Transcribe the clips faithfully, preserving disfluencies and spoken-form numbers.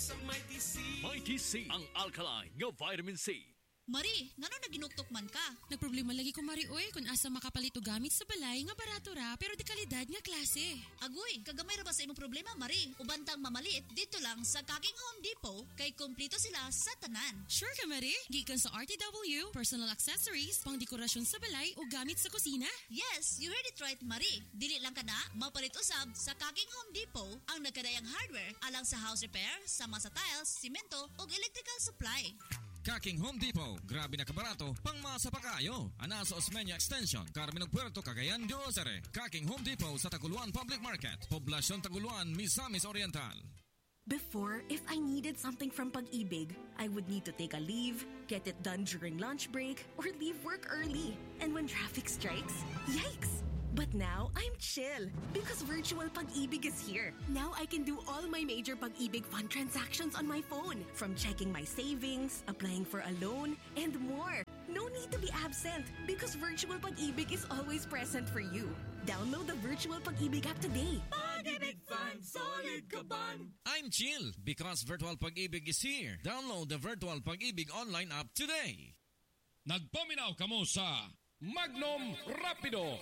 sa Mighty C. Mighty C, ang alkaline nga vitamin C. Mari, ngano naginuktok man ka? Nagproblema lagi ko, Mari, oy, kung asa makapalit og gamit sa balay nga barato ra pero di kalidad nga klase. Agoy, kagamay ra ba sa imong problema, Mari? Ubantang mamaliit dito lang sa Kaking Home Depot kay kumpleto sila sa tanan. Sure ka, Mari? Gikan sa R T W, personal accessories, pang dekorasyon sa balay o gamit sa kusina. Yes, you heard it right, Mari. Dili lang ka na, mapalit usab sa Kaking Home Depot ang nagkadayang hardware alang sa house repair, sama sa tiles, simento ug electrical supply. Kaking Home Depot, grabe na kabarato, pang masa pa kayo. Ana sa Osmeña Extension, Carmen Puerto, Cagayan de Ozare. Kaking Home Depot sa Taguluan Public Market, Poblacion Taguluan, Misamis Oriental. Before, if I needed something from Pag-ibig, I would need to take a leave, get it done during lunch break, or leave work early. And when traffic strikes, yikes! But now, I'm chill because virtual Pag-ibig is here. Now I can do all my major Pag-ibig fund transactions on my phone, from checking my savings, applying for a loan, and more. No need to be absent because virtual Pag-ibig is always present for you. Download the virtual Pag-ibig app today. Pag-ibig Fund, solid kaban. I'm chill because virtual Pag-ibig is here. Download the virtual Pag-ibig online app today. Nagpaminaw kamo sa Magnum Rapido.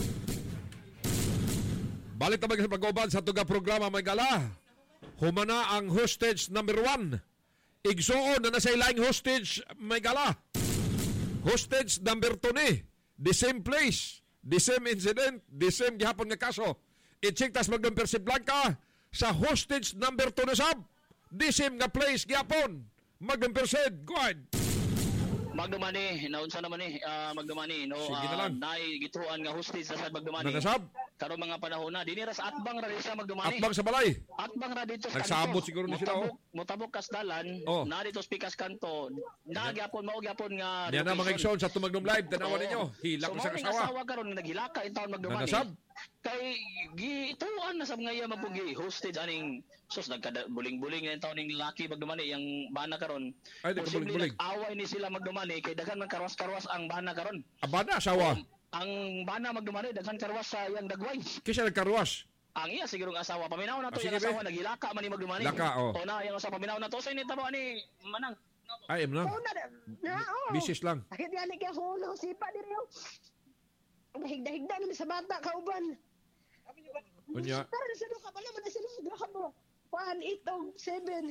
Balik na sa pag-uban sa tuga programa may gala. Humana ang hostage number one. Igsuon na nasa ilang hostage may gala. Hostage number two ni. The same place, the same incident, the same gihapon nga kaso. I-check tas magdumper si Blanca sa hostage number two na sab. The same nga place gihapon. Magdumper said, go ahead. Magdumani, naunsa naman ni, uh, magdumani, no, Sige na uh, lang. naay gituan nga hostage sa sad magdumani. Nanasab? Karon mga panahon na, dinhi ra sa atbang ra sa magdumani. Atbang sa balay. Atbang ra dito sa Nagsabot siguro ni sila, oh. Motabok kas dalan, Oh. na dito sa pikas kanto. Nagyapon mao gyapon nga. Diyan na mga igsoon sa tumagnom live, tanawan Oo. ninyo. Hilak so, ko sa maraming kasawa. asawa karon nga naghilaka in taon magdumani. Nanasab? Kay gituan na sab nga iya mapugi hostage aning sus nagkada buling-buling na taon ning laki magdumani yang bana karon. Ay, di ka Posible buling-buling. nag-away ni sila magdumani kay daghan man karwas-karwas ang bana karon. Aba na, asawa. Ang bana magdumani daghan karwas sa yang dagway. Kisa nagkarwas. Ang iya sigurong asawa paminaw na to Ah, sige, yung asawa be. naghilaka man ni magdumani. Laka, oh. O na yung asawa paminaw na to sa ini tabo ani manang. Ay, em lang. Oo na, na, oo. Bisis lang. Kahit yan kaya hulo, sipa din yun. Higda-higda naman sa bata, kauban. Unya. Pero nasa ka pala, manasa lugar ka mo. One, eight, oh, seven.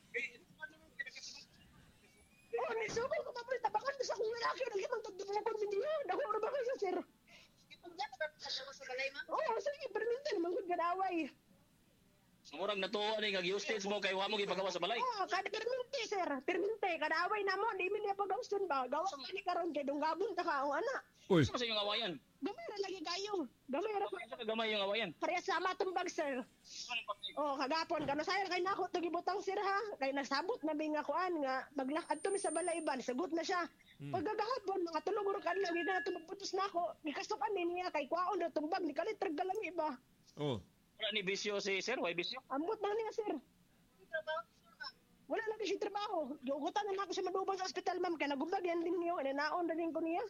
Oh, nagsubay ko pa tabakan na sa kong lalaki. Nagkitang tagdubukon mo niya. Dako na ba kayo, sir? Oo, oh, sige, perminta naman kung ganaway. Murag natuwa ni kag-hostage mo kay wa mo gipagawa sa balay. Oo, oh, kada perminti, sir. Perminti, kada away na mo. Di mo niya pag-auston ba? Gawa ka ni karon kay dunggabon ta ka, o anak. Uy. Sa yung awayan. Gamay ra lagi kayo. Gamay ra. Sa kagamay yung awayan. Parehas sama tumbag, sir. Oh, kagapon kano sayang kay nako to gibutang sir ha. Kay nasabot na bi nga kuan nga maglakad to mi sa balay ban, sagot na siya. Hmm. Pagkagahapon mga tulog ro kanila gid na tumagputos na ako. Gikasukan ni niya kay kwaon na tumbag ni kalit galang iba. Oh. Wala ni bisyo si sir, why bisyo? Ambot na niya sir. Wala lagi siya trabaho. Giugutan na ako sa madubang sa ospital ma'am kay nagubag yan din niyo, naon din ko niya.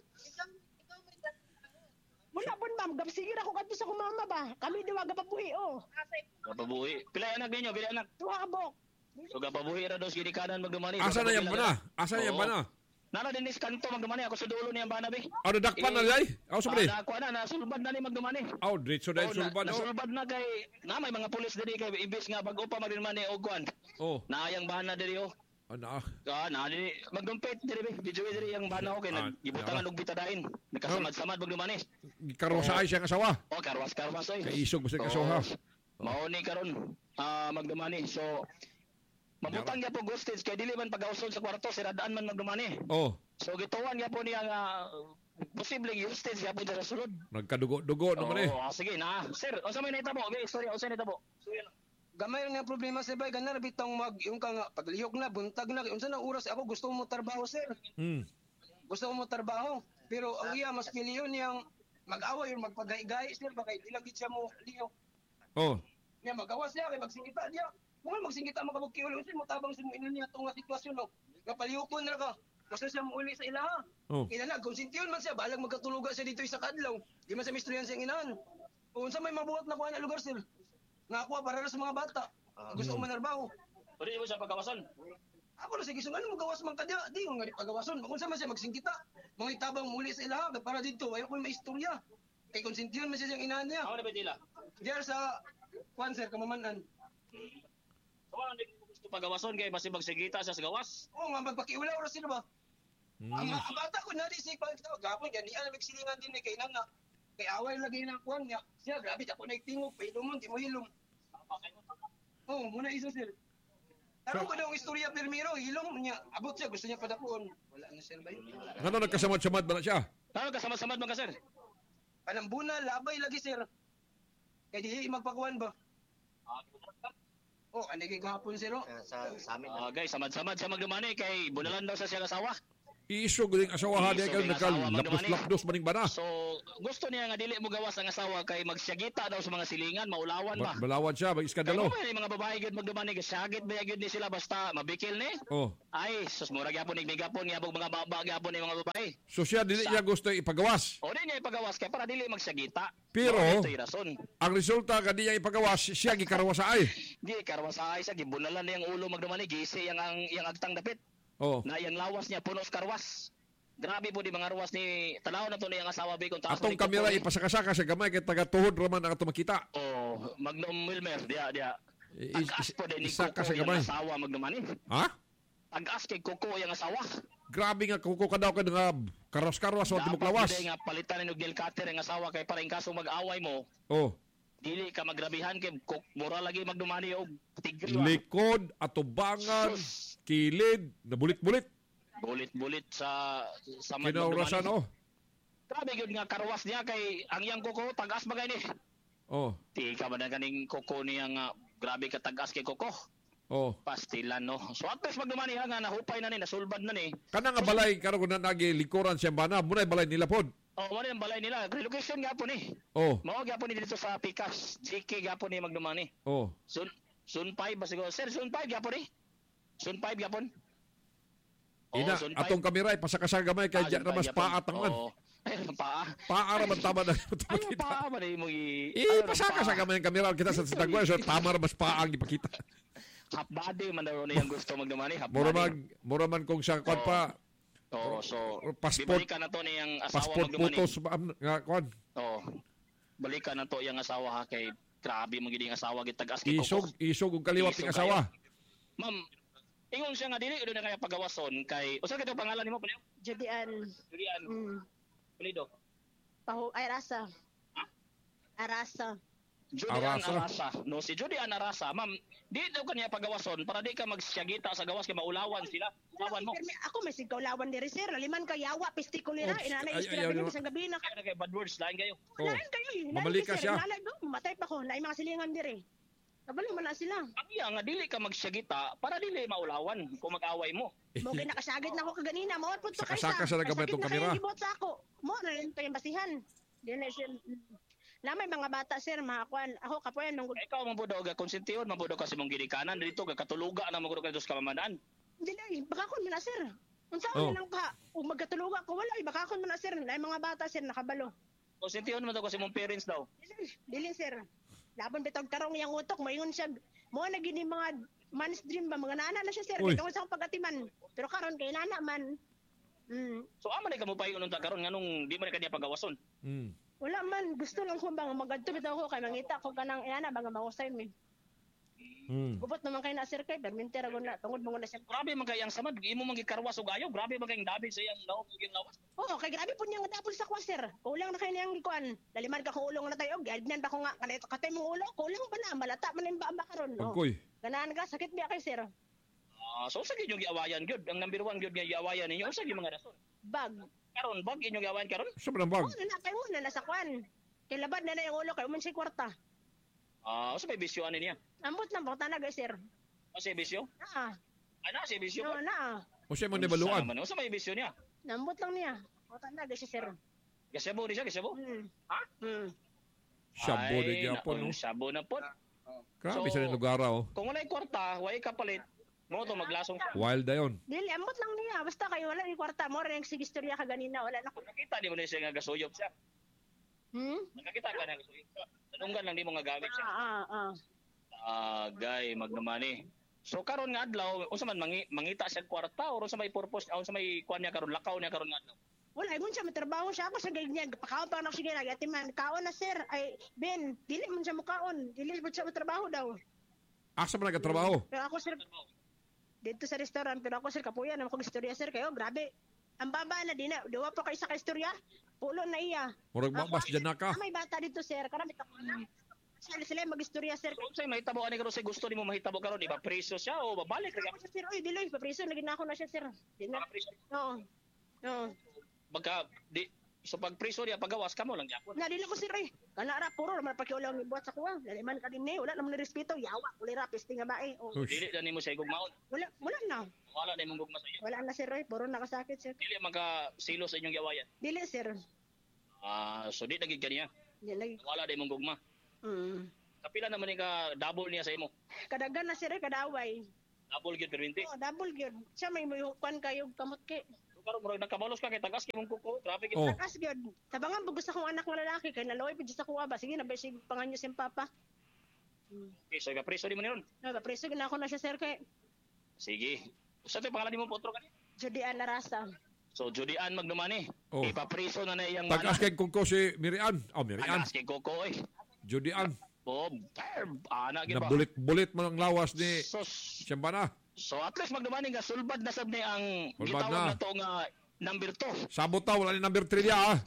Wala po ma'am, gabsigir ako kadto sa kumama ba? Kami diwa gapabuhi oh. Gapabuhi. Pila anak ninyo, pila anak? Tuwa kabok. So gapabuhi ra dos gid kanan magdumani. Asa na yan ba na? Asa na yan ba na? Nana din is kanto magdumani ako sa dulo niyang bana be. Aw, nadakpan na day? Aw, sa bali? Ah, na na sulbad na ni magdumani. Aw, diretso dahil sulbad. Na sulbad na kay na may mga pulis diri kay ibis nga bag-upa magdumani og kwan. Oh. Naayang bana diri oh. Ana. Ah, na diri magdumpet diri be. Video diri yang bana ko kay Ah, nagibutangan og bitadain. Nakasamad-samad magdumani. Karosa ay siya kasawa. Oh, karwas-karwas oy. Kaisog mo sa kasawa. Mao ni karon ah magdumani. So mabutang ya po hostage kay dili man pag-ausod sa kwarto siradaan man magdumani. Oh. So gituan ya po niya nga posible hostage ya po sa sulod. Nagkadugo-dugo naman eh. Oh, sige na. Sir, unsa may nahitabo? Okay, sorry, unsa nahitabo? Gamay nga problema sa bay ganar bitong mag yung ka nga paglihok na buntag na unsa na oras ako gusto mo trabaho sir. Hmm. Gusto mo trabaho pero ang iya mas milyon yang mag-away yung magpagay-gay sir bakay di lang gid siya mo lihok. Oh. Niya magawas niya kay magsingita niya. Mo magsingita magabugkiol unsa mo tabang sa mo ingon niya tong nga sitwasyon no. Kapalihokon na ka. Basta siya muuli sa ilaha. Oh. Kaya na konsintiyon man siya balag magkatuluga siya dito sa kadlaw. Di man sa mistroyan siya inahan. Unsa may mabuhat na kuha na lugar sir. Nga ako para sa mga bata. Gusto ko manarbaho. O di mo siya pagawason. Ako na sige sungan mo gawas man kadya, di ko nga pagawason. Kung sa man siya magsingkita, mga itabang muli sa ila para dito, ayaw ko may istorya. Kay konsentiyon man siya siyang inahan niya. Ako na ba tila? Diyan sa kwan sir kamamanan. So ano di ko gusto pagawason kay basi magsigita siya sa gawas. Oo nga magpakiulaw ra sila ba? Hmm. Ang, ang bata ko na di si pag gapon gani ana magsilingan din ni kay nana. Kay away lagi na kuan niya. Siya grabe ako na tingog pa ilumon di mo hilom. Oo, muna isa sir. Pero ko daw istorya permiro, hilom niya. Abot siya, gusto niya padapon. Wala na sir ba yun? Ano nagkasamad-samad ba na siya? Ano kasama-samad man ka sir? Panambuna, labay lagi sir. Kaya di magpakuan ba? Oh, ano kay gahapon sir? Sa, sa amin. Ah, guys, samad-samad siya magdumani kay bunalan daw sa siya asawa. Iisog din asawahan niya kayo nagkalapdos-lapdos maning bana. So, gusto niya nga dili mo gawas ang asawa kay magsyagita daw sa mga silingan, maulawan ba? Balawan siya, mag-iskandalo. Kaya mga babae gud magdumani gasyagit ba gyud ni sila basta mabikil ni? Oh. Ay, sus mura gyapon nig migapon nga mga baba gyapon ni mga babae. So siya dili niya gusto ipagawas. O di niya ipagawas kay para dili magsyagita. Pero rason. Ang resulta kadi niya ipagawas, siya gikarwasay. Di karwasay sa gibunalan niyang ulo magdumani gisi yang ang yang agtang dapit. Oh. Na yang lawas niya punos karwas. Grabe po di mga ruwas ni tanaw na to niyang asawa bi kung taas. Atong kamera ipasakasaka sa gamay kay taga-tuhod raman ang ato makita. Oh, Magnum Wilmer dia dia. Tagas po din ni Kuko Kuko yung asawa magdumani. Ha? Tagas kay Kuko yung asawa. Grabe nga Kuko ka daw ka nga karos-karos wa tibok lawas. Dapat nga palitan ni Nugel Cutter yung asawa kay para in kaso mag-away mo. Oh. Dili ka magrabihan kay mura lagi magdumani og tigre. Likod, atubangan, kilid, nabulit-bulit. Bulit-bulit sa sa Kinaurasan oh. Grabe gyud nga karwas niya kay ang iyang Kuko tagas bagay ni. Oh. Di ka man kaning Kuko niya nga grabe ka tagas kay Kuko. Oh. Pastilan no. So at least magdumani nga nahupay na ni, nasulbad na ni. Kana nga balay karon kun nagi likuran siya bana, munay balay nila pod. Oh, mo ang balay nila. Relocation gapon ni. Oh. Mao gapon ni dito sa Picas. G K gapon ni magdumani. Oh. Sun Sun five ba siguro? Sir, Sun five gapon ni. Sun five gapon. Ina, oh, atong kamera ipasakasa gamay kay diya mas paat ang man. Oh. Ay, paa. Paa ra man tama na. Ay, paa man mo i. Ipasakasa gamay ang kamera kita sa tagwa so tama ra mas paang ipakita. Half body man daw niya gusto magdumani. Half mura man, mura man kung sa kwan pa. Oh, so passport balikan na to niyang asawa passport magdumani. photos nga kwan. Oh. Balikan na to yang asawa ha kay grabe mo gid ang asawa gid tagas kay Kuko. Isog, isog og kaliwat ng asawa. Ma'am, ingon siya nga dili na kaya pagawason kay usa ka pangalan nimo pala? Judian. Judian. Mm. Pulido. Paho ay rasa. Arasa. Judian Arasa. Arasa. No, si Judian Arasa, ma'am, di daw kanya pagawason para di ka magsyagita sa gawas kay maulawan sila. Ulawan mo. Ako may sigkaulawan diri sir, liman kay yawa pistiko nila, inana istorya din sa gabi na. Kaya kay bad words lain kayo. Lain kayo. Mamalika siya. Matay pa ko, na mga silingan diri. Kabalo man na sila. Ang iya nga dili ka magsyagita para dili maulawan kung mag-away mo. Mo kay nakasagit na ako kaganina, mo pud pa kaysa. Saka sa nagamay tong kamera. Gibot sa ako. Mo na rin to yung basihan. Dili siya. Na may mga bata sir, mga kwan. Ako kapoyan nung ikaw man pud og konsentiyod, man pud kasi mong gidikanan dito katuluga na mo ka dos ka mamadan. Dili, baka kon man na sir. Unsa oh. man lang ka, ug magkatuluga ko wala, baka kon man na sir, na mga bata sir nakabalo. Konsentiyod man to kasi mong parents daw. Dili, dili sir. Laban bitog tarong yang utok, moingon siya. Mo na gini mga man's dream ba mga nana na siya sir, kay sa pagatiman. Pero karon kay nana man. Mm. So amo ni kamo paingon unta karon nganong di man kaniya pagawason. Mm. Wala man, gusto lang ko bang magadto bitaw ko kay mangita ko kanang iyana bang mahusay mi. Mm. Gubot naman kay na sir kay perminter ako na tungod mo na siya. Grabe man kay ang samad, imo man gikarwas og ayo, grabe man kay dabi sa iyang lawas ug lawas. Oo, kay grabe pud niya nga dapol sa kwaser. Kulang na kay niyang gikuan. Laliman ka kung ulong na tayo, giadnan pa ko nga kanay katay mong ulo, kulang pa na malata man ba ba karon. Pagkoy. Ganahan ka sakit biya kay sir. Ah, so sa ginyong giawayan gyud, ang number one gyud nga giawayan ninyo sa gyud mga rason. Bag. Karon bag inyong giawayan karon? Sa man bag. Oo, na kay mo na nasa kwan. Kay labad na na yung ulo kay uman si kwarta. Ah, sa may bisyo ani niya? Ambot na bang tanag sir. Sa bisyo? Ah. Ana sa bisyo? No, na. O siya man nibaluan. Sa may bisyo niya? Nambot lang niya. O tanag si sir. Gasebo ni siya, gasebo? Hmm. Ha? Hmm. Sabo de gyapon no. Sabo na pod. Grabe sa lugar oh. Kung walay kwarta, way kapalit. Mo to maglasong ka. Wild dayon. Dili ambot lang niya, basta kayo wala ni kwarta mo rin sige istorya ka ganina, wala na ko. Nakita di mo na siya nga gasuyop siya. Hmm? Nakita ka na gasuyop siya. Tanunggan lang di mo nga gamit siya. Ah, ah, ah. Ah, gay, magnaman eh. So karon nga adlaw, unsa man mangi, mangita siya kwarta or unsa may purpose, unsa may kuan niya karon lakaw niya karon nga adlaw. Wala, kung siya matrabaho siya ako sa ganyan. Pakaon pa na sige na, man, kaon na sir. Ay, Ben, dili mo siya mukaon. Dili mo siya matrabaho daw. Asa man nagtrabaho? Pero ako sir, dito sa restaurant, pero ako sir, kapuyan, ako istorya sir, kayo, grabe. Ang baba na din na, dawa pa kayo sa kaistorya, pulo na iya. Murag mabas dyan na ka. May bata dito sir, karami ka po na. Sila sila mag-istorya sir. Kung sa'yo mahitabo ka ni karon, say gusto ni mo mahitabo karon, iba preso siya o babalik ka. Ako sir, oy, dili, papriso, naging na ako na siya sir. Di na. Oo. Oo. Pagka, di, so pag preso niya, pagawas ka mo lang yapon. Na, dili ko sir eh. Kanara, puro, naman pakiulang ibuhat sa kuwa. Dali man ka din eh, wala naman respeto, yawa, kulira, pesti nga ba eh. Oh. Dili na nimo siya igugmaon. Wala, wala na. Wala na imong gugma sa iyo. Wala na sir eh, puro nakasakit sir. Dili maka silo sa inyong gawayan. Dili sir. Ah, so di nagig kaniya. Dili. Wala na imong gugma. Mm. Kapila naman ni ka double niya sa imo. Kadagan na sir eh, kadaway. Double gyud perminti. Oh, double gyud. Siya may mayukan kayo kamot kay. Karon murag nakabalos ka kay tagas kay mong kuko, traffic Oh. Takas gyud. Tabangan pag gusto kong anak nga lalaki kay naloy pud sa kuwa ba. Sige na ba sig panganyo sim papa. Okay, so iba preso di mo niron. No, ba preso gina ako na siya sir kay Sige. Sa to pangalan nimo potro kani? Judian Narasa. So Judian magdumani. Oh. Ipapreso na na iyang Tagas kay kuko si Mirian. Oh, Mirian. Tagas kay kuko eh. Judian. Bob, ana gid ba? Nabulit-bulit mo ang lawas ni Sos. Siyamba na. So at least magdumani nga sulbad na sab ni ang Sulbad gitawag na. na to nga number two. Sabot ta, wala ni number three niya ah.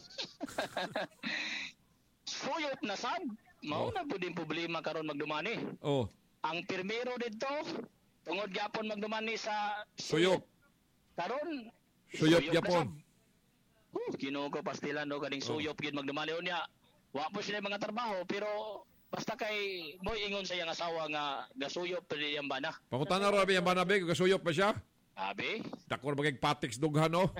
Suyop na sab. Mao Oh. na pud yung problema karon magdumani. Oh. Ang pirmero dito tungod gyapon magdumani sa Suyop. Karon Suyop na gyapon. sab. Oh, Ginoo ko pastilan no kaning suyop gid magdumani unya. Wa po sila mga trabaho pero basta kay boy ingon sa iyang asawa nga gasuyop pili yang bana. Pangutan na rabi ang banabe, kasuyop pa siya. Abi, Dakor bagay patiks dughan no.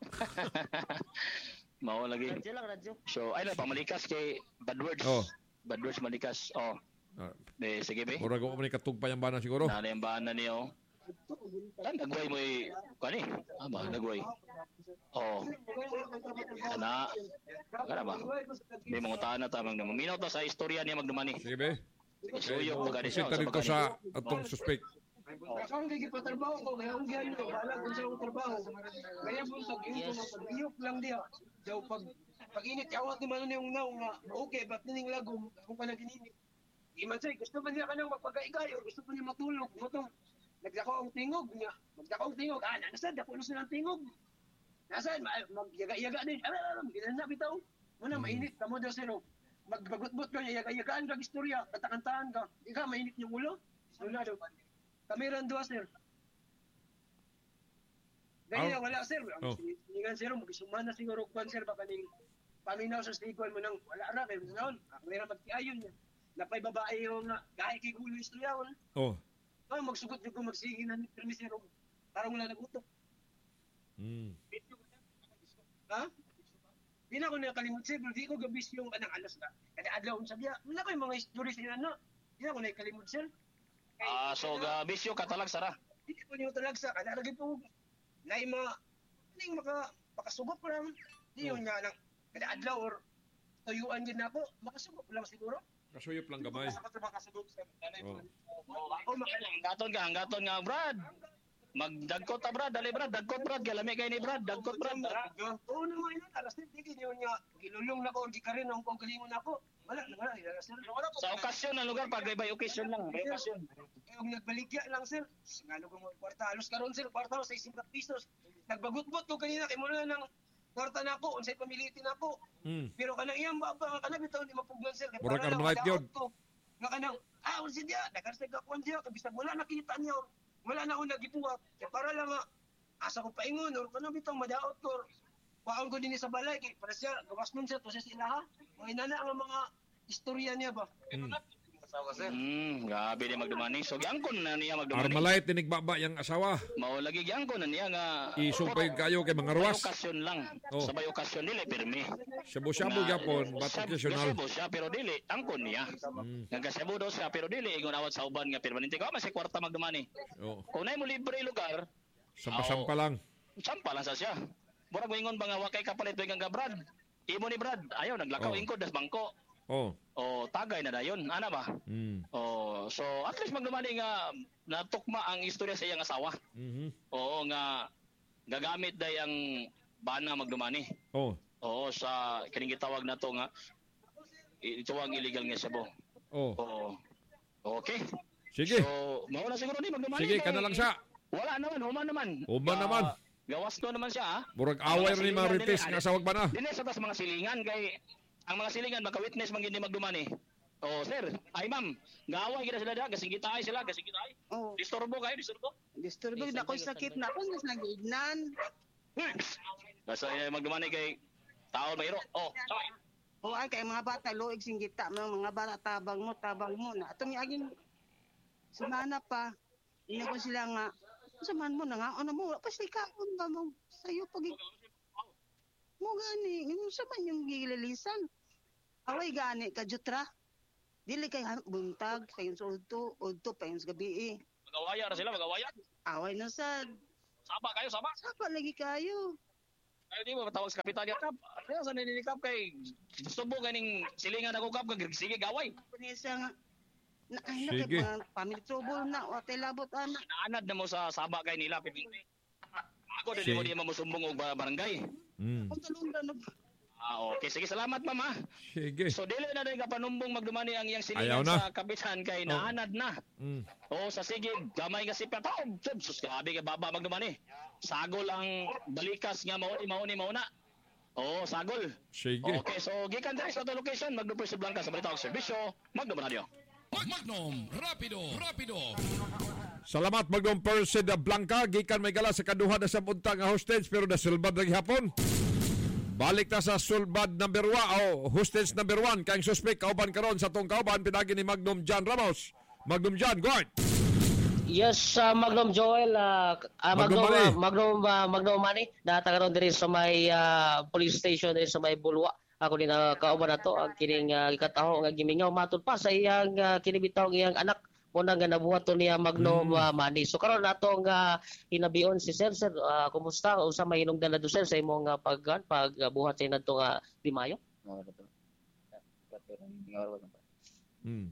mao lagi. Radyo lang radyo. So ay na pamalikas kay bad words. Oh. Bad words malikas. Oh. Ah, De sige be. Murag mo ni katugpa yung bana siguro. Na yung bana niyo. Kan nagway mo kani? Ah, ba nagway. Oh. Ana. Kana ba? Di mo tahan na tamang naminaw ta sa istorya niya magdumani. Sige be. Suyop pagani siya. Presenta dito sa atong suspect. Ako ang gigipatrabaho ko, kaya ang giyan ko, bahala kung saan akong trabaho. Kaya po, pag-init ko, pag-iyok lang diya. Daw, pag, pag-init, yawat ni Manon yung naw nga, okay, ba't nining lagong, akong panaginini. Di man say, gusto ba niya ka nang magpagay-gay, o gusto ba niya matulog, matong, nagdako ang tingog niya, magdako ang tingog, ah, nasaan, dako na silang tingog. Nasaan, magyaga-yaga din, alam, alam, ginanap itaw. Muna, mainit, kamo daw sino, magbagot-bot ka niya, yaga-yagaan ka, istorya, katakantahan ka, di ka, mainit yung ulo. Wala daw. Kami ran doon, sir. Dahil Oh. wala, sir. Oh. Siningan, sir, mag-isuman na siguro kwan, sir, baka ning paminaw sa stikon mo nang wala ra, kaya noon, ako rin magtiayon niya. Napay babae yung uh, gahe kay gulo istoryawan. Oh. Oh, magsugot yung magsige na ni Permi, sir. Parang wala nagutok. Mm. Ha? Di na ako nakalimut, sir. Di ko gabis yung anang alas na. Kada adlaw sa biya. Wala ko yung mga stories nila, no? Di na ako nakalimut, sir. Ah, so ga bisyo katalag sara. Hindi ko niyo talaga sa kada lagi po na yung mga ning maka makasugot ko lang. Di yun nga lang kada adlaw or tuyuan din ako makasugot ko lang siguro. Kasuyop lang gamay. Sa makasugot sa kanay Oh. ako makalang Hanggaton ka, hanggaton nga Brad. Magdagkot ta Brad, dali Brad, dagkot Brad, galami kay ni Brad, dagkot Brad. Oo naman yun, alas din, di niyo niya, gilulong na ko, di ka rin, ang kong galingon ako. Wala, wala, alas din. Sa okasyon ng lugar, pag by occasion lang, by okasyon. Yung nagbaligya lang, sir. Nga ko mo, kwarta, halos karon sir, kwarta ko sa isang pisos. Nagbagot-bot ko kanina, kay muna ng kwarta na ako, unsay pamilitin ako. Mm. Pero kanang iyang baba, kanang bitaw di mapuglan, sir. Kaya Murag para lang, ka mga madaot ityod. ko. Nga kanang, ah, unsa diya, nakarsag ako diya, kabisag wala nakita niya. Wala na ako nagipuwat. Kaya para lang nga, asa ko paingon, or kanang bitaw madaot ko. Paon ko din sa balay, kay para siya, gawas nun siya, to siya sila ha. Mga inana ang mga istorya niya ba. Mm. Hmm, grabe di magdumani. So gyangkon na niya magdumani. Armalite tinigbaba yung asawa. Mao lagi gyangkon na niya nga Isumpay kayo kay mga Sabay ruwas. okasyon lang. Oh. Sabay okasyon dili pirmi. Shabu-shabu gyapon, but occasional. Gasabo siya pero dili angkon niya. Mm. Nagkasabo daw siya pero dili ingon awat sa uban nga permanente. Ko man si kwarta magdumani. Oh. Kung nay mo libre lugar, Sampa-sampa lang. sampa lang sa siya. Murag moingon ba nga wa kay kapalit wa nga Brad. Imo ni Brad, ayaw naglakaw Oh. ingkod das bangko. Oh. O tagay na dayon, ana ba? Mm. O Oh, so at least magdumani nga natukma ang istorya sa iyang asawa. Mhm. Oo nga gagamit day ang bana magdumani. Oh. Oo, sa kining gitawag na to nga ito ang illegal nga sabo. Oh. Oo. Okay. Sige. So, mao na siguro ni magdumani. Sige, kana lang siya. Wala naman, human naman. Human Ah, naman. Gawas ko naman siya, ha? Murag away rin mga rites nga sa wag ba na. Dili sa tas mga silingan kay ang mga silingan maka-witness man gid ni magdumani. Oh, sir. Ay, ma'am. Gaaway gid sila da, gasing gitay sila, gasing gitay. Oh. Disturbo kayo, disturbo. Disturbo na ko sakit na ako mas nag-ignan. Basta eh, magdumani kay tao mayro. Oh, sorry. O ay kay mga bata loig sing gita mga mga bata tabang mo tabang mo na atong aging sumana pa ina ko sila nga saman mo na nga ano mo pa sila kaon ba mo sayo pag mo gani yung saman yung gililisan away gani ka jutra dili kay buntag sayon sa udto udto pa yung gabi eh Magawaya na sila, magawaya. away na sad Saba kayo, saba. sapa lagi kayo Ayaw di mo matawag sa kapitan niya kap. Ayaw sa nininikap kay gusto mo ganing silingan ako kap kag sige gaway. Panisa nga na ay na kay mga family trouble na o tay labot ana. Naanad na mo sa saba kay nila piping. Ako dili mo di mo musumbong og barangay. Mm. Ah, okay. Sige, salamat mama. Sige. So dili na din ka panumbong magdumani ang iyang Ayaw silingan na. sa kapitan kay Oh. naanad na. Mm. Oo, sa sige, gamay nga si Pata. Oh, sus, grabe ka baba magdumani. Sagol ang balikas nga mauni, mauni, mauna. Oo, sagol. Sige. Okay, so gikan diri sa ato location, Magdumper si Blanca sa Balita og Serbisyo, Magdum Radio. Magnum, rapido, rapido. Salamat Magnum Percy de Blanca. Gikan may gala sa kaduha na sa punta nga hostage pero nasulbad lagi hapon. Balik na sa sulbad number one o hostage number one. Kayang suspect kauban karon sa tong kauban pinagi ni Magnum John Ramos. Magnum John, go ahead. Yes, uh, Magnum Joel, uh, uh, Magnum Magnum Manny. uh, Magnum uh, Magnum Manny, natagaron diri sa may uh, police station diri sa may Bulwa. Ako din uh, kauban nato ang kining uh, ikataho nga gimingaw matud pa sa iyang uh, kinibitaw iyang anak mo nga nabuhat to niya Magnum uh, Manny. So karon nato nga hinabion si Sir Sir, uh, kumusta usa may hinungdan na do Sir sa imong uh, pag pag uh, buhat sa nato nga Di Mayo? Hmm.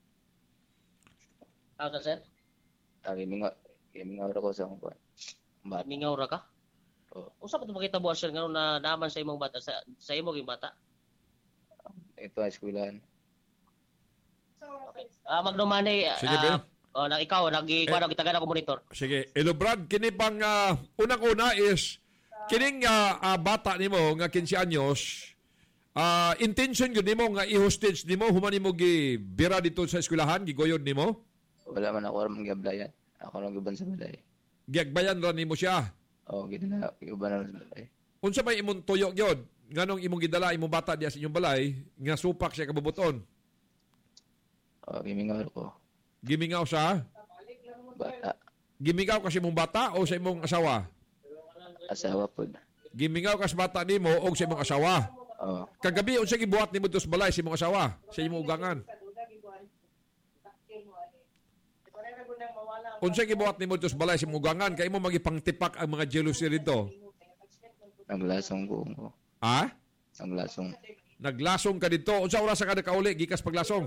Ano Sir? Ari mingaw, mingaw ra ko sa akong kuan. Bata. Mingaw ra ka? Oo. Usa pa to makita buhat Sir nga na naman sa imong bata sa, sa imong yung bata? Ito ay eskwelahan. Ah, Magnum Manny, Sige, Bill. ah, oh, na ikaw nagikuha eh, kita ako monitor. Sige, Elobrad, kini pang ah, unang-una is kining ah, ah, bata nimo nga fifteen anyos, ah, intention gyud nimo nga i-hostage nimo human nimo gibira dito sa eskwelahan, gigoyon nimo? Wala man ako aram giablayan. Ako lang giban sa balay. Giagbayan ra nimo siya. Oo, gidala giban na sa balay. Unsa may imong tuyo gyud? Nganong imong gidala imong bata diya sa inyong balay nga supak siya kabubuton? Oo, gimingaw ko. Gimingaw sa Bata. Gimingaw ka sa imong bata o sa imong asawa? Asawa pod. Gimingaw ka sa bata nimo o sa imong asawa? Oo. Kagabi unsa gibuhat nimo sa balay sa imong asawa? Sa imong ugangan? Unsa gibuhat nimo sa balay sa imong ugangan kay imo magipangtipak ang mga jealousy dito? Naglasong ko ko. Ha? Naglasong. Naglasong ka dito. Unsa oras ka nakauli gikas paglasong?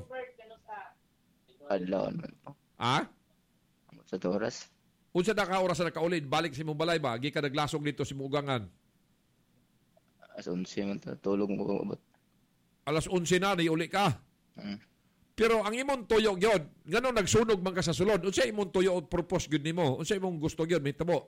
Adlaw man po. Ha? Sa oras. Unsa na ka oras na nakauli balik sa imong balay ba? Gikan naglasong dito sa imong ugangan. As unsi man ta tulog mo abot. Alas eleven na ni uli ka. Hmm. Pero ang imong tuyo gyud, ngano nagsunog man ka sa sulod? Unsa imong tuyo o purpose gyud nimo? Unsa imong gusto gyud mahitabo?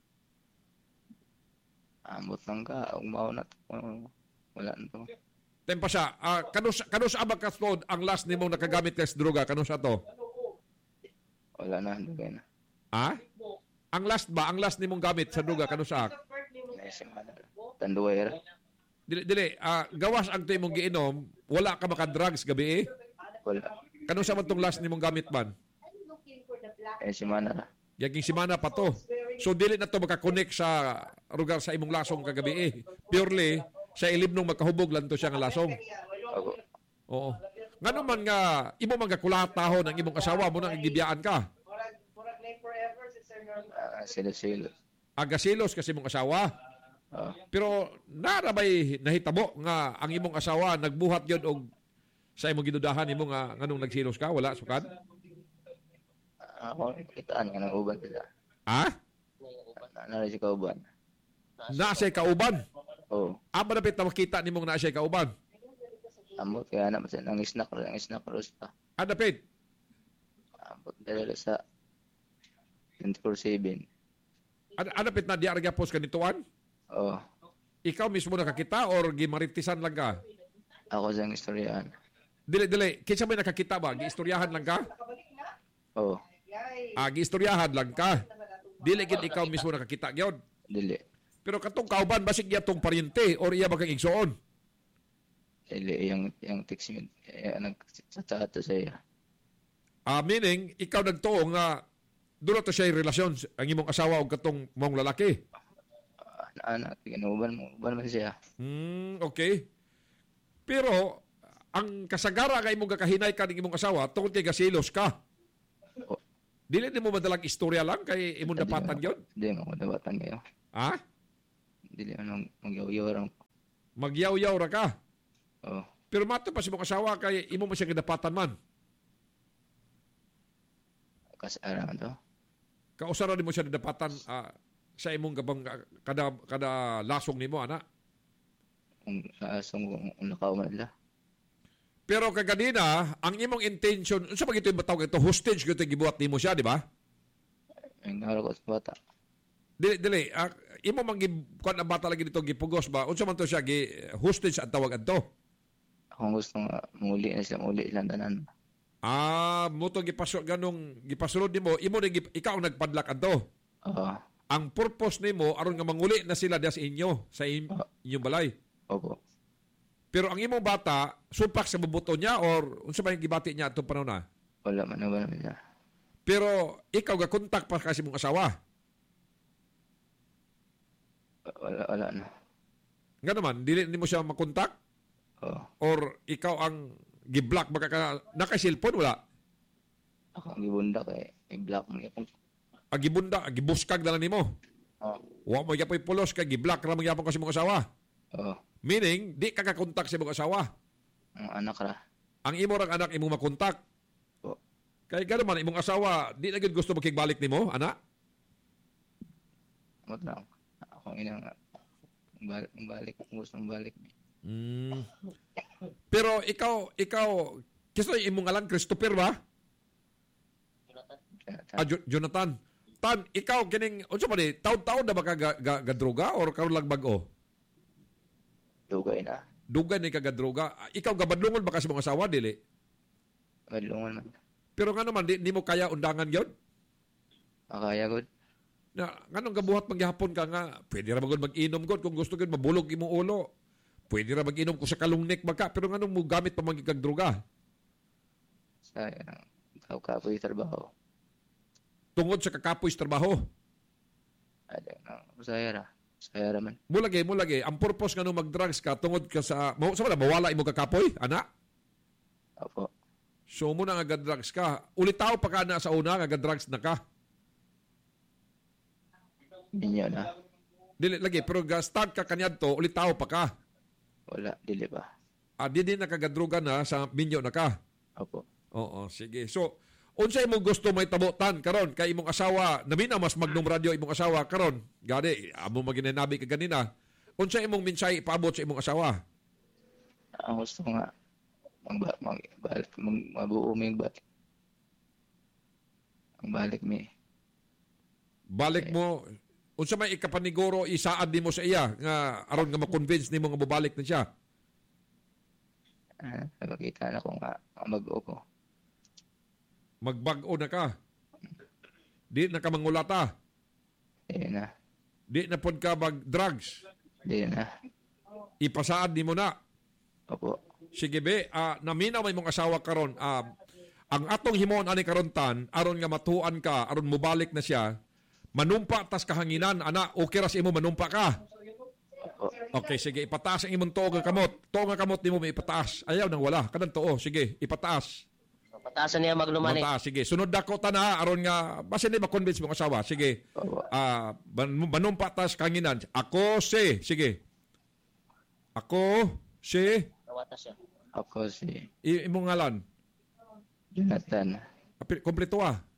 Ambot lang ka, umaw na to. Wala na to. Tempa siya, uh, kanus kanus abag ka tod ang last nimong nakagamit ka sa droga, kanus ato? Wala na, dugay na. Ha? Ang last ba, ang last nimong gamit sa droga, kanus ak? Tanduay ra. Dili dili, uh, gawas ang tuyo mong giinom, wala ka maka-drugs gabi eh? Wala. Kanus man tong last nimong gamit man? Eh, simana ra. Yaging simana pa to. So dili na to makakonek sa lugar sa imong lasong kagabi eh. Purely sa ilim nung makahubog lang to siya nga lasong. Ako. Oo. Ngano man nga imo man kakulatahon ang imong asawa mo nang gibiyaan ka? Uh, silo-silo. Agasilos kasi imong asawa. Uh, Pero narabay nahitabo nga ang imong asawa nagbuhat gyud og sa imong gidudahan imo nga nganong nagsilos ka wala sukad? Ako, kitaan nga ng uban sila. Ha? Nara si kauban. Naasay kauban? Oo. Ah, malapit na makita ni mong naasay kauban? Ambot, kaya naman siya nang snack rin, ang snack rin sa. Ah, dapit? Ambot, dala sa twenty-four seven. Ah, ah, dapit na di argyapos kanituan? Oo. Ikaw mismo nakakita or gimaritisan lang ka? Ako siyang istoryahan. Dili, dili. Kinsa may nakakita ba? Giistoryahan lang ka? Oo. Ah, giistoryahan lang ka? Dili gid ikaw mismo nakakita gyud? Dili. Pero katong kauban basig iya tong paryente or iya ba kang igsuon? Dili, yung, yung text mo, eh, nagsasato sa iya. Ah, meaning, ikaw nagtuo nga doon to siya yung relasyon ang imong asawa o katong mong lalaki. Uh, anak, ginuban mo, uban man siya. Hmm, okay. Pero, ang kasagara kay imong kakahinay ka ng imong asawa, tungkol kay gasilos ka. Oh. Dili ni mo madalang istorya lang kay imong dapatan yun? Hindi mo dapatan kayo. Ha? Dili mo magyaw-yaw lang. Magyaw-yaw ra ka? Oo. Oh. Pero mato pa si mong asawa kay imo man siya kadapatan man. Kasara man to. Kausara din mo siya nadapatan uh, sa imong gabang kada kada lasong nimo ana. Kung lasong kung nakaw man nila. Pero kaganina, ang imong intention, unsa ba gito yung batawag ito hostage gito gibuhat nimo siya, di ba? Ang naro ko sa bata. Dili dili, uh, imo man kuan ang bata lagi dito gipugos ba? Unsa man to siya gi hostage ang tawag adto? Ako gusto nga muli na siya, muli ilang tanan. Ah, mo to gipasod ganong gipasulod nimo, imo na ikaw ang nagpadlak adto. Oo. Ang purpose nimo aron nga manguli na sila sa inyo, sa in, uh, inyong balay. Opo. Pero ang imong bata, sumpak sa bubuto niya or unsa ba yung gibati niya atong panahon na? Wala man naman niya. Pero ikaw ga kontak pa kasi mong asawa. Wala, wala na. Nga naman, dili nimo siya makontak? Oo. Or ikaw ang gi-block baka ka naka-cellphone wala? Ako ang gibunda kay i-block mo niya. Ang gibunda, ang gibuskag na lang nimo. Oo. Wa mo gyapon pulos kay gi-block ra man gyapon kasi mong asawa. Oo. Meaning, di ka kakontak sa imong asawa. Ang anak ra. Ang imo rang anak imong makontak. Oo. Kay gano man imong asawa, di na gyud gusto makigbalik nimo, ana? Mo na. Ako ina nga. Balik, balik, gusto balik. Mm. Pero ikaw, ikaw, kiso imong alang Christopher ba? Jonathan. Ah, Jo- Jonathan. Tan, ikaw kining unsa ba ni? Taon-taon na ba ka ga, ga, ga droga or karon lang bag-o? Dugay na. Dugay ni ka ga droga. Ikaw gabadlungon ba kasi mong asawa dili? Gadlungon man. Pero nga naman di, di mo kaya undangan yon? Makaya gud. Na nganong gabuhat maghapon ka nga, pwede ra magud mag-inom gud kung gusto gud mabulog imong ulo. Pwede ra mag-inom ko sa kalungnik baka pero nganong mo gamit pa magigag droga? Sa tao ka po trabaho. Tungod sa kakapoy sa trabaho. Ada na saya ra. Saya ra man. Mulagi, mulagi. Ang purpose nga nung mag-drugs ka, tungod ka sa, sa wala, mawala imo kakapoy, ana? Opo. So, muna nga drugs ka. Ulitaw pa ka na sa una, nga drugs na ka. Minyo na. Dili, lagi, pero start ka kanyad to, ulitaw pa ka. Wala, dili ba? Ah, di din nakagadruga na sa minyo na ka. Opo. Oo, sige. So, unsa imong gusto may tabutan karon kay imong asawa, naminaw mas magnum radio imong asawa karon. Gani, amo maginanabi ka ganina. Unsa imong mensahe ipaabot sa imong asawa? Ang gusto nga mag mag balik mag mabuo mi balik. Ang balik mi. Balik mo unsa may ikapaniguro isaad nimo sa iya nga aron nga ma-convince nimo nga mobalik na siya. Ah, nakakita na ko nga mag-o ko. Magbag-o na ka. Di na ka mangulata. Di na. Di na pod ka mag-drugs. Di na. Ipasaad ni mo na. Opo. Sige be, uh, naminaw may mong asawa karon. Uh, ang atong himon ani karon tan, aron nga matuan ka, aron mobalik na siya, manumpa tas kahanginan, ana, okay ra sa imo manumpa ka. Okay, sige, ipataas ang imong tuo nga kamot. Tuo nga kamot nimo may ipataas. Ayaw nang wala. Kanan tuo, sige, ipataas. Pataasan niya maglumani. Mataas, sige. Sunod dako ta na aron nga basta ni ma-convince mong asawa. Sige. Ah, uh, manumpa tas kanginan. Ako si, sige. Ako si Kawatas siya. Ako si I- imong ngalan. Jonathan. Apil kompleto ah.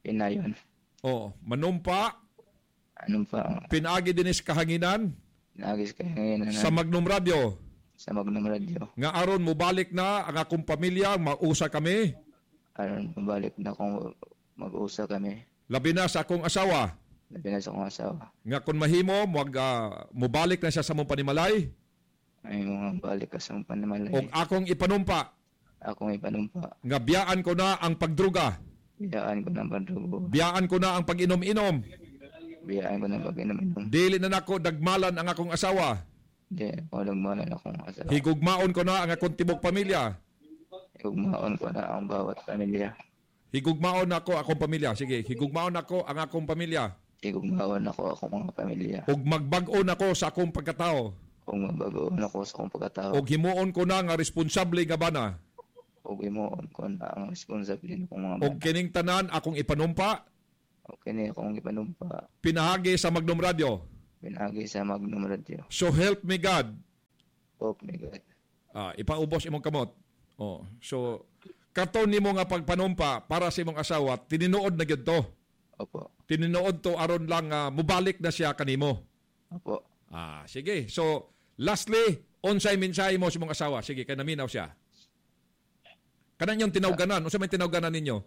Pinayon. Oh, manumpa. Anong pa? Pinagi dinis kahanginan. Pinagi sa kahanginan. Sa Magnum Radio. Sa Magnum Radio. Nga aron mo balik na ang akong pamilya, mausa kami. Aron mo balik na kung mag-usa kami. Labi na sa akong asawa. Labi na sa akong asawa. Nga kung mahimo, mag, uh, mubalik na siya sa mong panimalay. Ay mga balik ka sa mong panimalay. O akong ipanumpa. Akong ipanumpa. Nga biyaan ko na ang pagdruga. Biyaan ko na ang pagdrugo. Biyaan ko na ang pag-inom-inom. Biyaan ko na ang pag-inom-inom. Dili na nako dagmalan ang akong asawa. Di, ako dagmalan akong asawa. Higugmaon ko na ang akong tibok pamilya. Higugmaon ko na ang bawat pamilya. Higugmaon ako akong pamilya. Sige, higugmaon ako ang akong pamilya. Higugmaon ako akong mga pamilya. Ug magbag-on ako sa akong pagkatao. Ug magbag-on ako sa akong pagkatao. Ug himuon ko na nga responsable nga bana. Ug himuon ko na ang responsable kong mga bana. Ug kining tanan akong ipanumpa. Ug kini akong ipanumpa. Pinahagi sa Magnum Radio. Pinahagi sa Magnum Radio. So help me God. Help me God. Ah, ipaubos imong kamot. Oh, so katon nimo nga pagpanumpa para sa imong asawa, tininuod na gyud to. Opo. Tininuod to aron lang uh, mubalik na siya kanimo. Opo. Ah, sige. So lastly, unsay mensahe mo sa imong asawa? Sige, kay naminaw siya. Kanan yung tinawganan, unsa may tinawganan ninyo?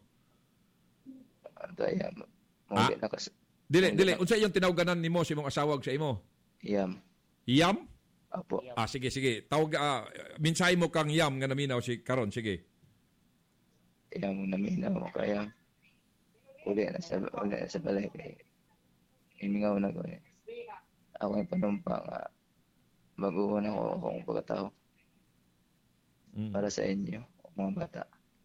Daya mo ah? na kas. Dili, dili, unsa yung tinawganan nimo sa imong asawa ug sa imo? Yam. Yam? Opo. Ah, sige, sige. Tawag uh, mensahe mo kang Yam nga naminaw si karon, sige. Yam naminaw mo kaya. Uli na sa uli na sa balay kay imingaw na ko eh. Ako yung panumpa nga mag-uwan ako akong pagkatao mm. para sa inyo mga bata.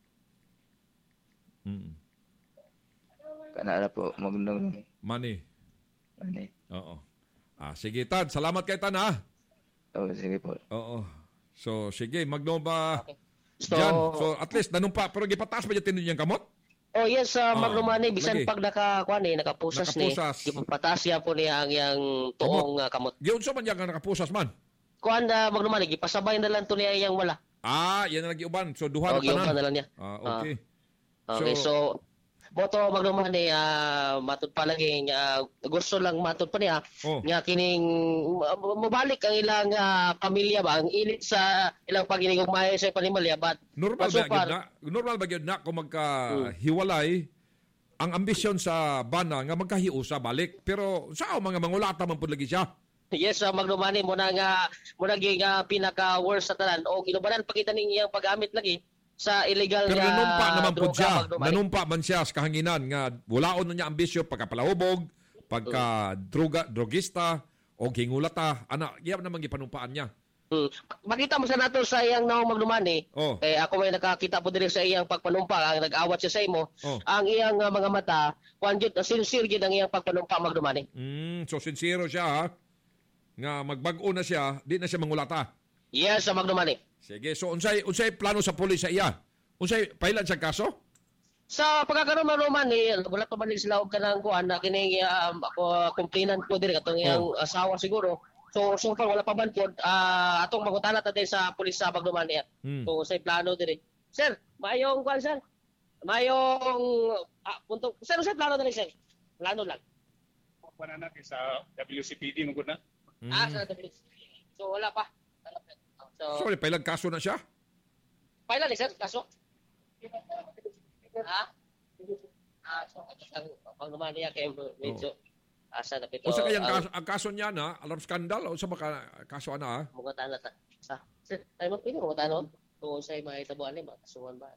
Mm. Kanala po magnum money. Money. Oo. Ah, sige Tad, salamat kay Tan ha. Oo, sige po. Oo. So sige, Magnum ba? Okay. So, Diyan. So at least nanumpa pero gipataas ba yung tinun kamot? Oh yes, uh, Magnum oh, Money, bisan lagi. pag nakakuan ni, nakapusas, Nakapusas. ni, gipataas niya po niya ang yang tuong uh, kamot. Giyon sa man yang nakapusas man. Kuan uh, Magnum Money, gipasabay na lang to niya yang wala. Ah, yan na nag-iuban. So duha oh, na tanan. na lang niya. Ah, okay. Uh, okay, so, so boto Magnum Money, uh, matud pa lagi, uh, gusto lang matud pa niya, oh. nga kining mabalik ang ilang uh, pamilya ba, ang init sa ilang paginigugmay sa panimalya, but normal ba gyud na? Normal ba gyud na kung magkahiwalay hmm. ang ambisyon sa bana nga magkahiusa balik, pero sao mga mangulata man pud lagi siya. Yes, uh, Magnum Money mo na nga mo naging uh, pinaka worst sa tanan o ginubanan pakita ning iyang paggamit lagi sa illegal pero nga nanumpa naman po droga, siya. Magnum Money. Nanumpa man siya sa kahanginan nga walaon na niya ambisyon pagkapalahubog, pagka droga, drogista o gingulata. Ana, iya naman gipanumpaan niya. Hmm. Makita mo sa nato sa iyang naong Magnum Money. Oh. Eh ako may nakakita po diri sa iyang pagpanumpa, ang nag-awat siya sa imo. Oh. Ang iyang uh, mga mata, kuan jud sincere jud ang iyang pagpanumpa Magnum Money. Mm, so sincero siya ha. Nga magbag-o na siya, di na siya mangulata. Yes, sa Magnum Money. Sige, so unsay unsay plano sa pulis sa iya? Unsay pailan sa kaso? Sa pagkakaroon Magnum Money, wala pa man sila og kanang kuan na kining um, ako complainant ko diri katong iyang Oh. asawa siguro. So so far wala pa man pod uh, atong mangutana ta din sa pulis sa Magnum Money. Hmm. So unsay plano diri? Sir, mayong kuan sir. Mayong ah, punto. Sir, unsay plano diri sir? Plano lang. Kuan na sa W C P D mo gud na. Mm. Ah, sa W C P D. So wala pa. So, Sorry, pailan kaso na siya? pailan ni sir kaso? Ha? Ah, so ang Magnum Money kay medyo asa na pito. O sa kayang kaso, ang kaso niya na, alarm scandal, o sa baka kaso na ha? Mga tana ta. Sa, sir, ay mo pili mga tanong. Kung sa mga itabuan ni makasuhan ba?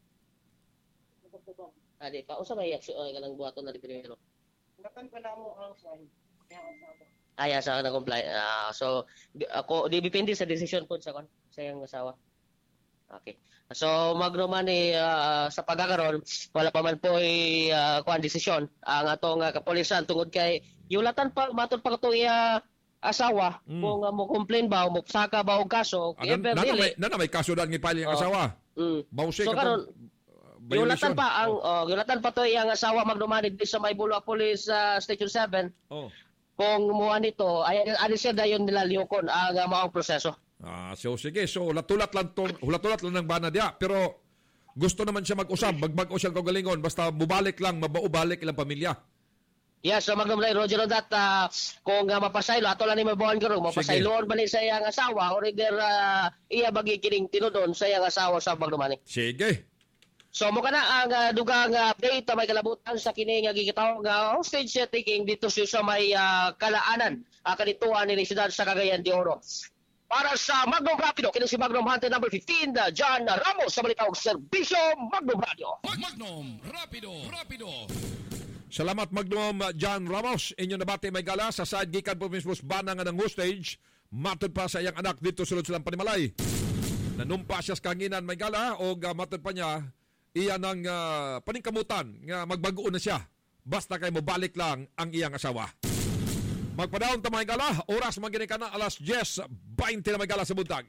Adi pa usa may aksyon ay kanang buhaton na primero. Natan pa na mo ang sign. Ay asa na comply. Uh, so di, ako di depende sa decision po sa kon sa iyang asawa. Okay. So Magnum Money uh, sa pagkakaroon wala pa man po ay uh, kuan desisyon ang atong uh, kapulisan tungod kay yulatan pa matud pa to iya asawa mm. kung uh, mo complain ba o mo saka ba og kaso ah, na, na, may, na, na may kaso daan ngipali ang oh. asawa. Mm. Bawse so, ka karon yulatan pa ang oh. oh, yulatan pa to iyang asawa Magnum Money sa may Bulwa Police uh, Station seven. Oh. Kung mo nito ay ani siya dayon nila liyokon ang uh, maong proseso. Ah, so sige, so hulat-hulat lang tong hulat-hulat lang ng bana dia, pero gusto naman siya mag-usab, magbag-o siyang kagalingon, basta bubalik lang, mabaubalik ilang pamilya. Yes, so Magnum Ray, Roger on that, uh, kung uh, mapasaylo, ato lang ni mabuhan ko rin, mapasayloon ba ni sa iyang asawa, o rin uh, iya bagikining tinudon sa iyang asawa sa Magnum Ani. Sige. So mo kana ang uh, dugang uh, update uh, may kalabutan sa kini nga gigitaw nga hostage taking dito sa may uh, kalaanan uh, kanituan ni siyudad sa Cagayan de Oro. Para sa Magnum Rapido, kini si Magnum Hunter number fifteen, uh, John Ramos sa balitawag serbisyo Magnum Radio. Magnum Rapido, Rapido. Salamat Magnum uh, John Ramos. Inyo nabati may gala sa side gikan po mismo bana nga ng hostage. Matod pa sa iyang anak dito sulod silang Panimalay. Nanumpa siya sa kanginan may gala o uh, matod pa niya iya ng uh, paningkamutan nga magbago na siya. Basta kay mo balik lang ang iyang asawa. Magpadaon ta mga gala, oras magini ka na alas diyes twenty na mga gala sa buntag.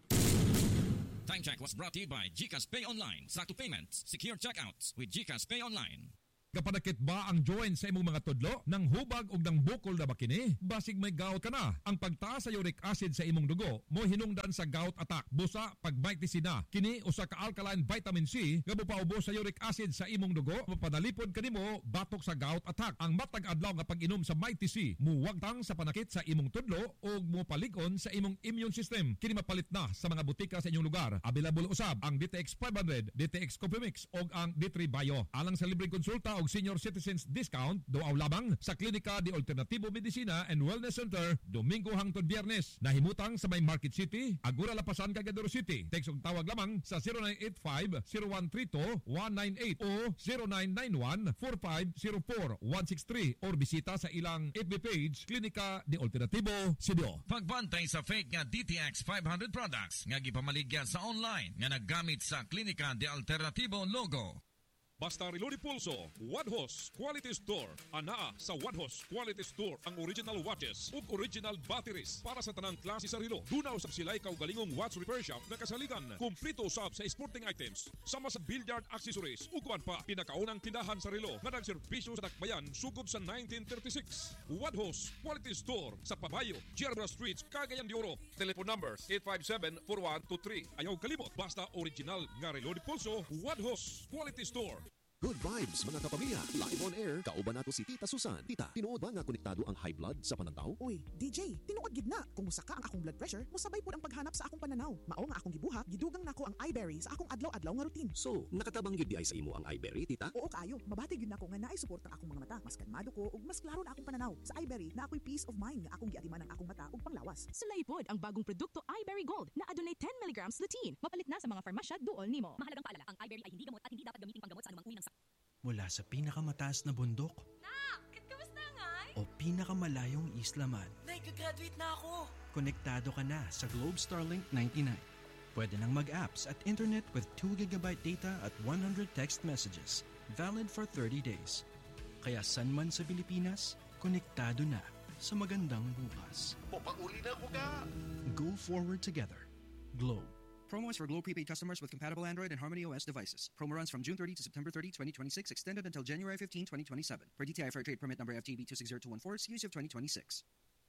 Time check was brought to you by GCash Pay Online. Sakto payments, secure checkouts with GCash Pay Online. Kapanakit ba ang joint sa imong mga tudlo? Nang hubag o nang bukol na ba kini? Basig may gout ka na. Ang pagtaas sa uric acid sa imong dugo mo hinungdan sa gout attack. Busa pag na kini usa ka alkaline vitamin C nga mopaubos sa uric acid sa imong dugo, mapanalipod kanimo batok sa gout attack. Ang matag adlaw nga pag-inom sa Mighty C muwagtang sa panakit sa imong tudlo o mopalig-on sa imong immune system. Kini mapalit na sa mga butika sa inyong lugar. Available usab ang D T X five hundred, D T X Coprimix o ang D three Bio. Alang sa libreng konsulta og senior citizens discount doaw lamang sa Klinika de Alternativo Medicina and Wellness Center Domingo hangtod Biyernes. Nahimutang sa may Market City, Agura Lapasan, Cagayan City. Text og tawag lamang sa zero nine eight five, zero one three two, one nine eight o zero nine nine one, four five zero four, one six three or bisita sa ilang F B page Klinika de Alternativo Sidio. Pagbantay sa fake nga D T X five hundred products nga gipamaligya sa online nga naggamit sa Klinika de Alternativo logo. Basta Relo de Pulso, Wadhos Quality Store. Anaa sa Wadhos Quality Store ang original watches ug original batteries para sa tanang klase sa relo. Dunaw sa sila'y kaugalingong watch repair shop na kasaligan. Kumplito usab sa sporting items, sama sa billiard accessories ug kuan pa. Pinakaunang tindahan sa relo nga nagserbisyo sa Dakbayan sugob sa nineteen thirty-six. Wadhos Quality Store sa Pabayo, Gerba Street, Cagayan de Oro. Telephone number eight five seven, four one two three. Ayaw kalimot, basta original nga Relo de Pulso, Wadhos Quality Store. Good vibes mga kapamilya. Live on air, kauban nato si Tita Susan. Tita, tinuod ba nga konektado ang high blood sa pananaw? Uy, D J, tinuod gid na. Kung musa ka ang akong blood pressure, musabay pud ang paghanap sa akong pananaw. Mao nga akong gibuhat, gidugang nako ang iBerry sa akong adlaw-adlaw nga routine. So, nakatabang gyud di ay sa imo ang iBerry, Tita? Oo kaayo, mabati gyud nako nga naay suporta akong mga mata. Mas kalmado ko ug mas klaro na akong pananaw. Sa iBerry na ako'y peace of mind nga akong giatiman ang akong mata ug panglawas. Sulay pod ang bagong produkto iBerry Gold na adunay ten milligrams lutein. Mapalit na sa mga farmasya duol nimo. Mahalagang paalala, ang iBerry ay hindi gamot at hindi dapat gamitin panggamot sa anumang uri ng sakit. Mula sa pinakamataas na bundok Nak, kamusta ngay? o pinakamalayong isla man, Nag-graduate na ako. konektado ka na sa Globe Starlink ninety-nine. Pwede nang mag-apps at internet with two gigabyte data at one hundred text messages, valid for thirty days. Kaya san man sa Pilipinas, konektado na sa magandang bukas. Popag-uli na ko ka! Go forward together. Globe. Promo is for Globe prepaid customers with compatible Android and Harmony O S devices. Promo runs from June thirtieth to September thirtieth, twenty twenty-six, extended until January fifteenth, twenty twenty-seven. Per D T I Fair Trade Permit number F T B two six zero two one four, C U S of twenty twenty-six.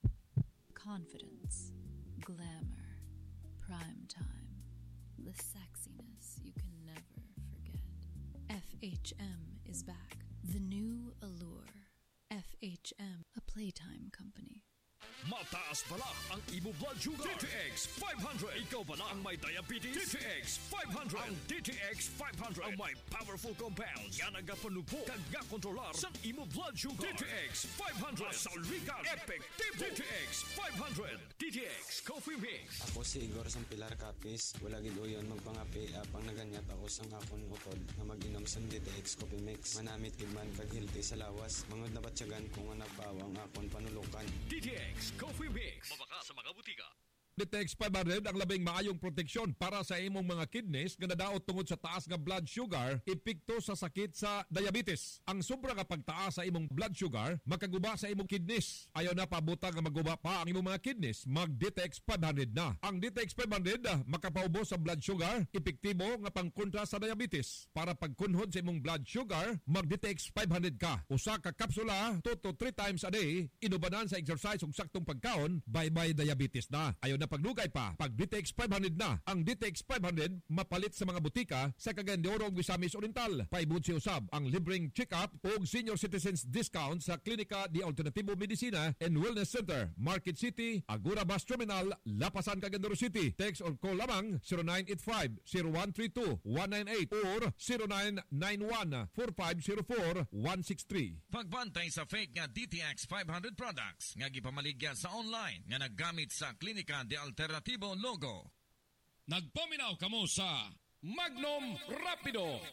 Confidence, glamour, prime time, the sexiness you can never forget. F H M is back. The new allure. F H M, a playtime company. Mataas pala ang imo blood sugar. D T X five hundred. Ikaw pala ang may diabetes. D T X five hundred. Ang D T X five hundred ang may powerful compounds nga nagapanupo kag gakontrolar sa imo blood sugar. D T X five hundred. Masaligan. Epektibo. D T X five hundred. D T X Coffee Mix. Ako si Igor sang Pilar Capis. Wala gid uyon magpangapi apang naganyat ako sang akon utod na mag-inom sang D T X Coffee Mix. Manamit gid man kag healthy sa lawas. Mangod na batyagan kung nga nagpawang akon panulukan. D T X Coffee Mix. Mabaka sa mga butika. D T X five hundred ang labing maayong proteksyon para sa imong mga kidneys nga nadaot tungod sa taas nga blood sugar, epekto sa sakit sa diabetes. Ang sobra nga pagtaas sa imong blood sugar makaguba sa imong kidneys. Ayaw na pabuta nga maguba pa ang imong mga kidneys, mag D T X five hundred na. Ang D T X five hundred makapaubos sa blood sugar, epektibo nga pangkontra sa diabetes. Para pagkunhod sa imong blood sugar, mag D T X five hundred ka. Usa ka kapsula two to three times a day, inubanan sa exercise ug saktong pagkaon, bye-bye diabetes na. Ayaw na pagdugay pa, pag D T X five hundred na. Ang D T X five hundred mapalit sa mga butika sa Cagayan de Oro ug Misamis Oriental. Paibud si usab ang libreng check-up ug senior citizens discount sa Klinika de Alternativo Medicina and Wellness Center, Market City, Agora Bus Terminal, Lapasan, Cagayan de Oro City. Text or call lamang zero nine eight five, zero one three two, one nine eight or zero nine nine one, four five zero four, one six three. Pagbantay sa fake nga D T X five hundred products nga gipamaligya sa online nga naggamit sa Klinika de Alternativo logo. Nagpaminaw kamo sa Magnum Rapido.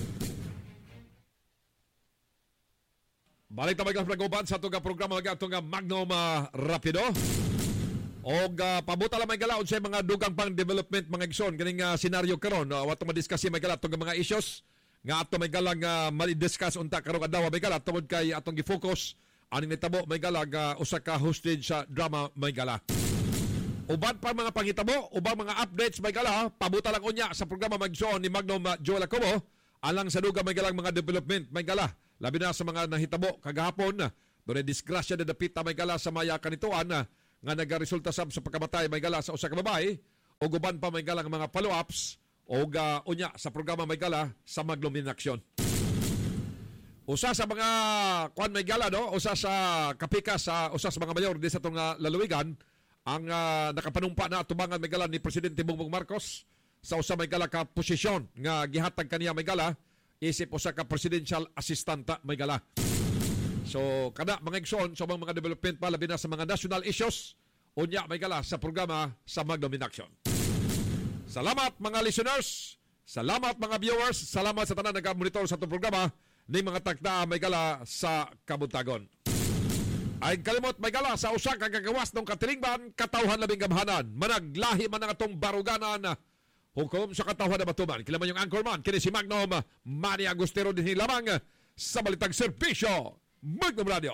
Balik na mga pag-uban sa itong programa nga itong Magnum uh, Rapido. O uh, pabuta lang may galaon sa mga dugang pang development mga igsoon. Ganing uh, senaryo karon uh, wato madiscuss may gala itong mga issues nga ato may galang uh, mali-discuss unta karong adlaw may gala tungod kay atong gi-focus aning nitabo may galag uh, usa ka hostage sa drama may gala. Uban pa mga pangitabo, ubang mga updates may gala, pabuta lang unya sa programa Magsoon ni Magnum uh, Joel Acobo alang sa dugang may galang mga development may gala. Labi na sa mga nahitabo kagahapon na doon ay disgrasya na dapita may gala sa maya kanituan na nga nagaresulta sab sa pagkamatay may gala sa usa ka babae o guban pa may galang mga follow-ups o uh, unya sa programa may gala sa Magnum in Action. Usa sa mga kwan may gala no, usa sa kapika sa usa sa mga mayor di sa tong uh, lalawigan ang uh, nakapanumpa na tubangan may gala ni Presidente Bongbong Marcos sa usa may gala ka posisyon nga gihatag kaniya may gala isip usa ka presidential assistanta may gala. So kada mga igsoon sa mga development pa labi na sa mga national issues unya may gala sa programa sa Magnum in Action. Salamat mga listeners, salamat mga viewers, salamat sa tanan nag-monitor sa itong programa ni mga tagta may gala sa Kabuntagon. Ay kalimot may gala sa usa ka gagawas ng katilingban katawhan labing gamhanan managlahi man ang atong baruganan hukom sa katawhan na batuman. Kila man yung anchorman kini si Magnum Manny Agustero din lamang sa balitang serbisyo Magnum Radio.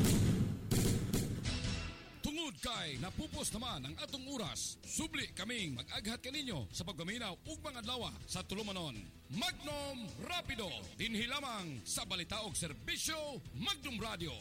Tungod kay napupos naman ang atong oras, subli kaming mag-aghat kaninyo sa pagpaminaw ug mga adlaw sa tulumanon. Magnum Rapido dinhi lamang sa balita ug serbisyo Magnum Radio.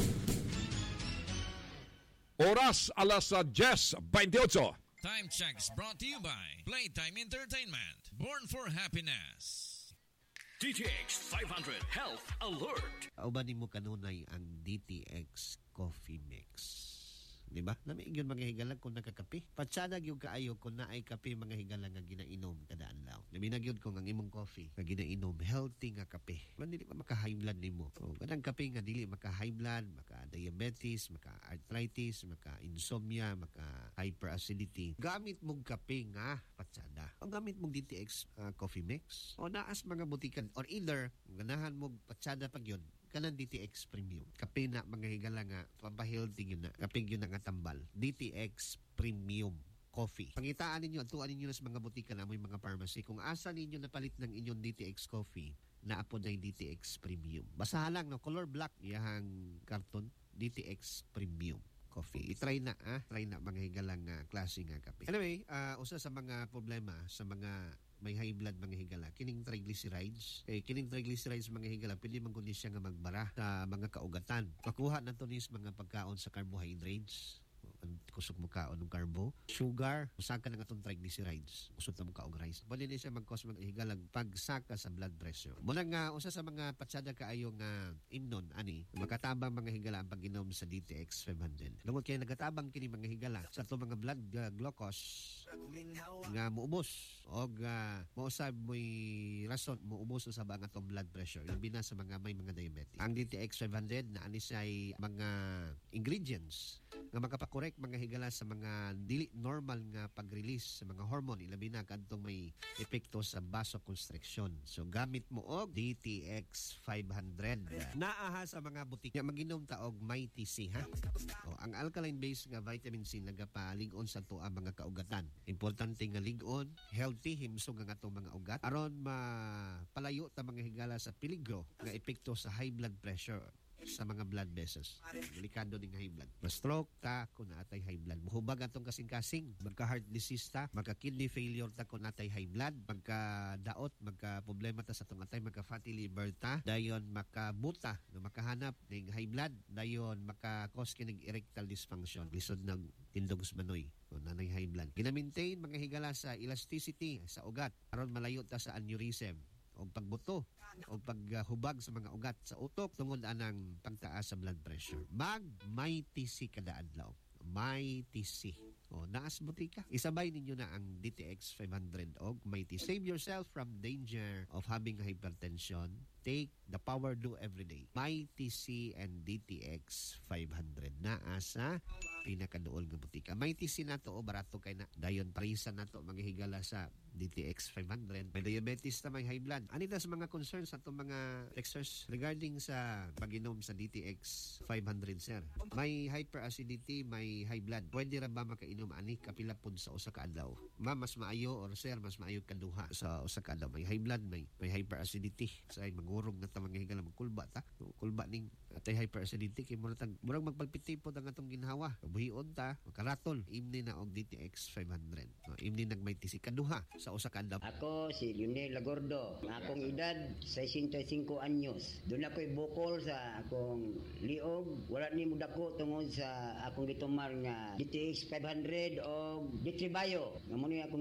Oras alas diyes twenty-eight. Time checks brought to you by Playtime Entertainment. Born for happiness. D T X five hundred Health Alert. Aubanin mo kanunay ang D T X Coffee Mix. Di ba? Nami yun mga higalang kung nakakape. Patsanag yung kaayo kung naay kape mga higalang nga ginainom kada adlaw. Nami nagyod kung ang imong coffee nga ginainom healthy nga kape. Man dili pa maka-high blood nimo. O kanang kape nga dili maka-high blood, maka-diabetes, maka-arthritis, maka-insomnia, maka-hyperacidity. Gamit mong kape nga patsada. O gamit mong D T X uh, Coffee Mix. O naas mga butikan or either ganahan mong patsada pag yun kanang D T X Premium. Kape na mga higala nga pampahealthy yun na. Kape yun na nga tambal. D T X Premium Coffee. Pangitaan ninyo, atuan ninyo na sa mga butika na may mga pharmacy. Kung asa ninyo napalit ng inyong D T X Coffee, naapod na yung D T X Premium. Basahan lang, no? Color black, iyahang karton, D T X Premium Coffee. I-try na, ah. Try na mga higalang uh, klase nga kape. Anyway, uh, usa sa mga problema sa mga may high blood mga higala, kining triglycerides. Eh, kining triglycerides mga higala, pwede man kundi siya nga magbara sa mga kaugatan. Makuha na to nis mga pagkaon sa carbohydrates. Kusog mo kaon ng carbo, sugar, usaka na nga itong triglycerides. Usod na mo kaong rice. Pwede na siya mag-cause mga higalang pagsaka sa blood pressure. Muna nga, usa sa mga patsada kaayo nga imnon, ani, makatabang mga higala ang pag-inom sa D T X five hundred. Lungod kaya nagatabang kini mga higala sa ito mga blood uh, glucose nga muubos o uh, mausab mo'y rason muubos sa bang atong blood pressure labi na sa mga may mga diabetes. Ang D T X five hundred na ani say mga ingredients nga makapakorek mga higala sa mga dili normal nga pag-release sa mga hormone ilabi na kadtong may epekto sa vasoconstriction. So gamit mo og D T X five hundred. Naaha sa mga butika maginom ta og Mighty C ha. O, ang alkaline based nga vitamin C nagapalig-on sa tuwa mga kaugatan. Importante nga lig-on, healthy himsog ang atong mga ugat aron mapalayo ta mga higala sa peligro nga epekto sa high blood pressure sa mga blood vessels. Delikado ning high blood. Ma-stroke ta kung naatay high blood. Muhubag atong kasing-kasing. Magka-heart disease ta, magka-kidney failure ta kung naatay high blood, magka-daot, magka-problema ta sa atong atay, magka-fatty liver ta, dayon makabuta nga makahanap ning high blood, dayon maka-cause kining erectile dysfunction, lisod ng tindog sa manoy o nanay high blood. Gina-maintain mga higala sa elasticity sa ugat aron malayo ta sa aneurysm o pagbuto o paghubag sa mga ugat sa utok tungod anang pagtaas sa blood pressure. Mag may T C kada adlaw. May T C. O naas butika. Isabay ninyo na ang D T X five hundred og may T. Save yourself from danger of having hypertension. Take the Power Do every day. May T C and D T X five hundred na asa pinakaduol nga butika. May T C na to o barato kay na dayon parisa na to mga higala sa D T X five hundred. May diabetes na, may high blood. Anita sa mga concerns sa itong mga texters regarding sa pag-inom sa D T X five hundred, sir? May hyperacidity, may high blood. Pwede ra ba makainom ani kapila pud sa usa ka adlaw? Ma, mas maayo or sir, mas maayo kaduha sa usa ka adlaw. May high blood, may may hyperacidity. Sa magurog na ta mga higala magkulba ta. Kulba ning atay hyperacidity kay murag murag magpalpiti pod ang atong ginhawa. Buhion ta, makaratol. Imni na og D T X five hundred. No, imni nagmay tisi kaduha sa usa ka adlaw. Ako si Lionel Lagordo. Ang akong edad sixty-five anyos. Doon ako'y bukol sa akong liog. Wala ni mo dako tungod sa akong gitumar nga D T X five hundred o Ditribayo. Nga muna akong